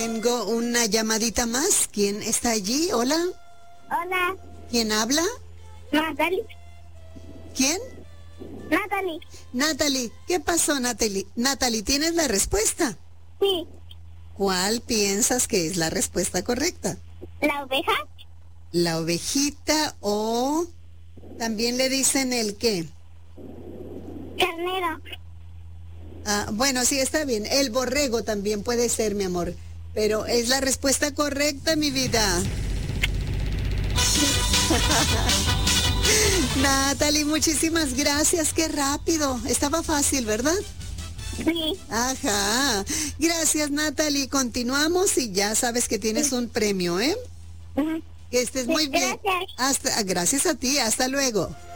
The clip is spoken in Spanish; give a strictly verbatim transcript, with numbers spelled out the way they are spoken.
Tengo una llamadita más. ¿Quién está allí? Hola. Hola, ¿Quién habla? Natalie. ¿Quién? Natalie. Natalie. ¿Qué pasó, Natalie? Natalie, ¿tienes la respuesta? Sí. ¿Cuál piensas que es la respuesta correcta? ¿La oveja? La ovejita o también le dicen el qué. Carnero. Ah, bueno, sí, está bien. El borrego también puede ser, mi amor. Pero es la respuesta correcta, mi vida. Natalie, muchísimas gracias. Qué rápido. Estaba fácil, ¿verdad? Sí. Ajá. Gracias, Natalie. Continuamos y ya sabes que tienes un premio, ¿eh? Ujú. Que estés Sí, muy bien. gracias. Hasta, gracias a ti. Hasta luego.